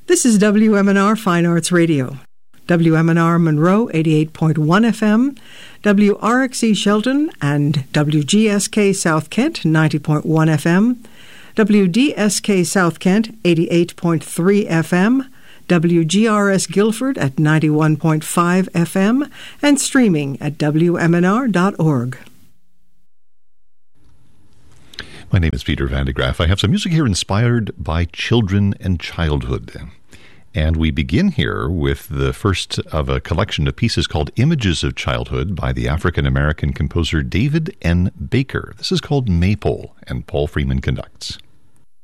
This is WMNR Fine Arts Radio. WMNR Monroe 88.1 FM, WRXE Shelton and WGSK South Kent 90.1 FM, WDSK South Kent 88.3 FM, WGRS Guilford at 91.5 FM, and streaming at WMNR.org. My name is Peter Van de Graaff. I have some music here inspired by children and childhood. And we begin here with the first of a collection of pieces called Images of Childhood by the African-American composer David N. Baker. This is called Maypole, and Paul Freeman conducts.